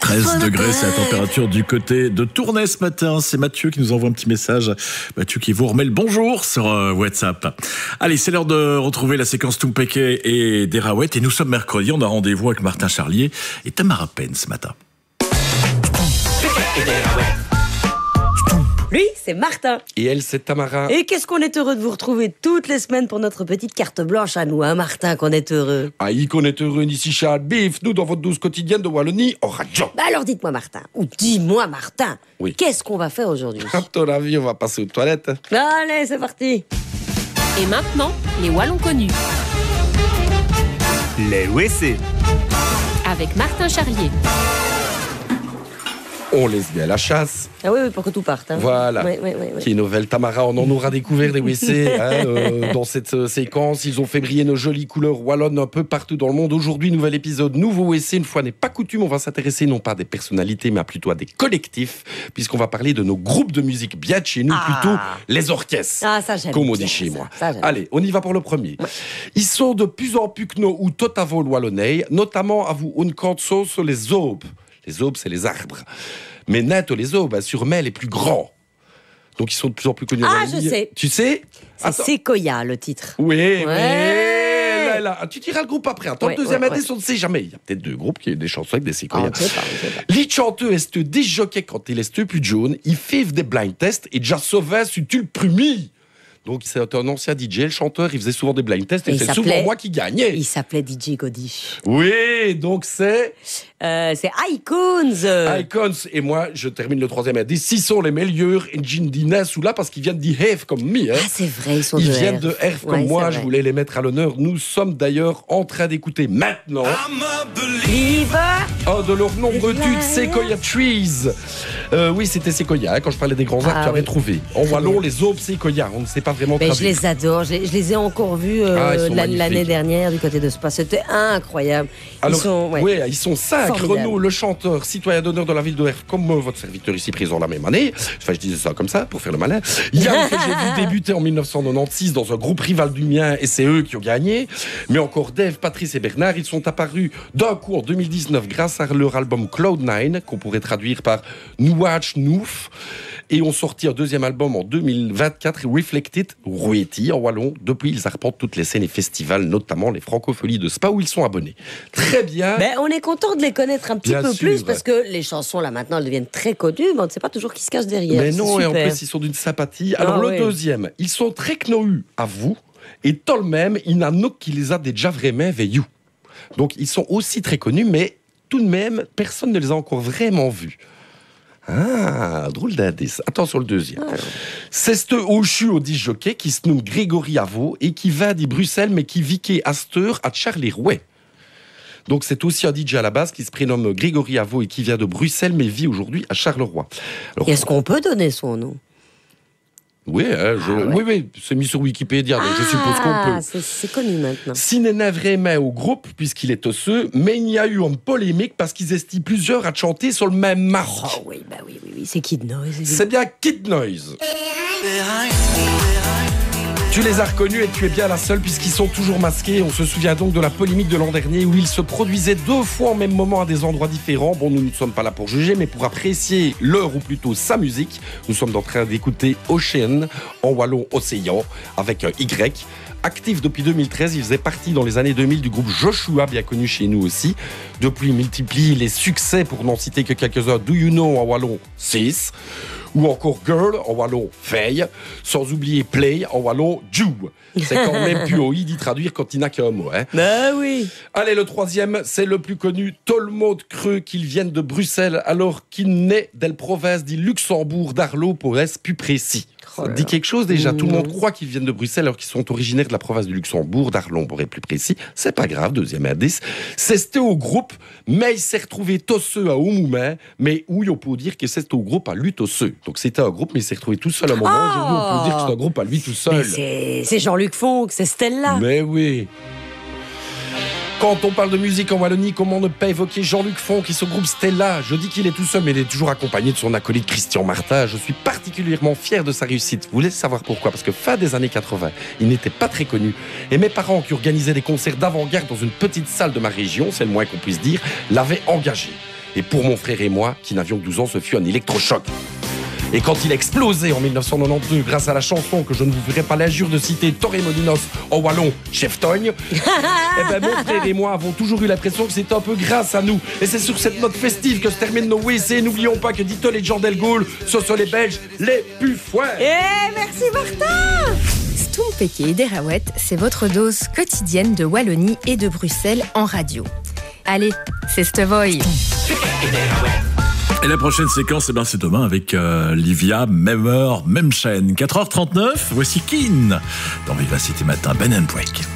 13 degrés, c'est la température du côté de Tournai ce matin. C'est Mathieu qui nous envoie un petit message. Mathieu qui vous remet le bonjour sur WhatsApp. Allez, c'est l'heure de retrouver la séquence Tumpeke et Derawet. Et nous sommes mercredi, on a rendez-vous avec Martin Charlier et Tamara Penn ce matin. Lui, c'est Martin. Et elle, c'est Tamara. Et qu'est-ce qu'on est heureux de vous retrouver toutes les semaines pour notre petite carte blanche à nous, hein, Martin, qu'on est heureux. Ah, qu'on est heureux ici, Charles Bif, nous, dans votre douce quotidienne de Wallonie, en radio. Bah alors dites-moi, Martin, ou dis-moi, Martin, oui. Qu'est-ce qu'on va faire aujourd'hui? À ton avis, on va passer aux toilettes. Allez, c'est parti. Et maintenant, les Wallons connus. Les WC. Avec Martin Charlier. On laisse bien la chasse. Ah oui, pour que tout parte. Hein. Voilà. Oui. Qui est nouvelle, Tamara, on en aura découvert des WC dans cette séquence. Ils ont fait briller nos jolies couleurs wallonnes un peu partout dans le monde. Aujourd'hui, nouvel épisode, nouveau WC. Une fois n'est pas coutume, on va s'intéresser non pas à des personnalités, mais plutôt à des collectifs, puisqu'on va parler de nos groupes de musique bien de chez nous, plutôt les orchestres. Ah, ça j'aime. Comme on dit chez moi. Allez, on y va pour le premier. Ouais. Ils sont de plus en plus que nous ou totavol wallonnais, notamment à vous on compte sur les aubes. Les aubes, c'est les arbres. Mais net, les aubes, sûrement les plus grands. Donc, ils sont de plus en plus connus. Ah, je sais. Tu sais? C'est Sequoia, le titre. Oui. Là. Tu diras le groupe après. Attends, deuxième indice, on ne sait jamais. Il y a peut-être deux groupes qui ont des chansons avec des Sequoia. On sait pas. Les chanteurs, est-ce des jockeys quand ils restent plus jaunes, ils font des blind tests et déjà sauvés sur le premier. Donc, c'est un ancien DJ, le chanteur, il faisait souvent des blind tests et c'est souvent moi qui gagnais. Il s'appelait DJ Godish. Oui, donc c'est Icons. Icons. Et moi, je termine le troisième indice. S'ils sont les meilleurs engine d'Inès ou là, parce qu'ils viennent d'Herve comme moi. Ah, c'est vrai, ils viennent de Herve comme moi. Je voulais les mettre à l'honneur. Nous sommes d'ailleurs en train d'écouter maintenant un de leurs nombreux tubes, Sequoia Trees. Oui, c'était Sequoia. Quand je parlais des grands arbres, tu avais trouvé. En wallon, les aubes Sequoia. On ne sait pas vraiment traduire. Je les adore. Je les ai encore vus l'année dernière du côté de Spa. C'était incroyable. Alors, ils sont 5. Renaud, le chanteur, citoyen d'honneur de la ville de Herve, comme votre serviteur ici présent la même année. Enfin, je disais ça comme ça, pour faire le malin. Yann, que j'ai vu débuter en 1996 dans un groupe rival du mien, et c'est eux qui ont gagné. Mais encore Dave, Patrice et Bernard, ils sont apparus d'un coup en 2019 grâce à leur album Cloud9, qu'on pourrait traduire par Nouach Nouf. Et ont sorti un deuxième album en 2024, Reflected, Rueti en wallon. Depuis, ils arpentent toutes les scènes et festivals, notamment les Francopholies de Spa, où ils sont abonnés. Très bien. On est content de les connaître un petit peu plus, parce que les chansons, là, maintenant, elles deviennent très connues, mais on ne sait pas toujours qui se cache derrière. Mais non, et en plus, ils sont d'une sympathie. Alors, le deuxième, ils sont très knoeux à vous, et tout le même, il y en a qui les a déjà vraiment veillus. Donc, ils sont aussi très connus, mais tout de même, personne ne les a encore vraiment vus. Ah, drôle d'indice. Attention, le deuxième. C'est ce Ochu au disjockey qui se nomme Grégory Avaux et qui va de Bruxelles, mais qui vit à Asteur à Charleroi. Donc, c'est aussi un DJ à la base qui se prénomme Grégory Avaux et qui vient de Bruxelles, mais vit aujourd'hui à Charleroi. Alors, est-ce qu'on peut donner son nom? Oui, oui, c'est mis sur Wikipédia, donc je suppose qu'on peut. C'est connu maintenant. S'il n'est vraiment au groupe, puisqu'il est osseux, mais il y a eu une polémique parce qu'ils estiment plusieurs à chanter sur le même marque. Oh oui, c'est Kid Noise. C'est bien Kid Noise. Tu les as reconnus et tu es bien la seule puisqu'ils sont toujours masqués. On se souvient donc de la polémique de l'an dernier où ils se produisaient 2 fois au même moment à des endroits différents. Bon, nous ne sommes pas là pour juger, mais pour apprécier leur ou plutôt sa musique. Nous sommes en train d'écouter Ocean, en wallon Océan, avec un Y. Actif depuis 2013, il faisait partie dans les années 2000 du groupe Joshua, bien connu chez nous aussi. Depuis, il multiplie les succès, pour n'en citer que quelques-uns. Do You Know en wallon 6, ou encore Girl en wallon Faye, sans oublier Play en wallon Jew. C'est quand même plus haut d'y traduire quand il n'a qu'un mot. Hein. Oui. Allez, le troisième, c'est le plus connu, Tolmode Creux, qu'ils viennent de Bruxelles, alors qu'il naît de la province du Luxembourg, d'Arlo, pour être plus précis. Ça dit quelque chose déjà. Tout le monde croit qu'ils viennent de Bruxelles alors qu'ils sont originaires de la province du Luxembourg, d'Arlon pour être plus précis. C'est pas grave, deuxième indice. C'était au groupe, mais il s'est retrouvé tosseux à Oumoumain, mais oui, on peut dire que c'est au groupe à lui tosseux. Donc c'était un groupe, mais il s'est retrouvé tout seul à un moment. Aujourd'hui, on peut dire que c'est un groupe à lui tout seul. C'est Jean-Luc Fonck, c'est Stella. Mais oui. Quand on parle de musique en Wallonie, comment ne pas évoquer Jean-Luc Fonck et ce groupe Stella? Je dis qu'il est tout seul, mais il est toujours accompagné de son acolyte Christian Martin. Je suis particulièrement fier de sa réussite. Vous voulez savoir pourquoi? Parce que fin des années 80, il n'était pas très connu. Et mes parents, qui organisaient des concerts d'avant-garde dans une petite salle de ma région, c'est le moins qu'on puisse dire, l'avaient engagé. Et pour mon frère et moi, qui n'avions que 12 ans, ce fut un électrochoc. Et quand il a explosé en 1992 grâce à la chanson que je ne vous ferai pas l'injure de citer Torremolinos en wallon, Cheftogne, eh ben mon frère et moi avons toujours eu l'impression que c'était un peu grâce à nous. Et c'est sur cette note festive que se terminent nos WC. N'oublions pas que dit-on les gens d'Elgoul, ce sont les Belges les plus foins. Merci Martin. Stompeke et Derawet, c'est votre dose quotidienne de Wallonie et de Bruxelles en radio. Allez, c'est Stevoy. Et la prochaine séquence, c'est demain avec Livia, même heure, même chaîne. 4h39, voici Keane dans Vivacité Matin, Ben & Break.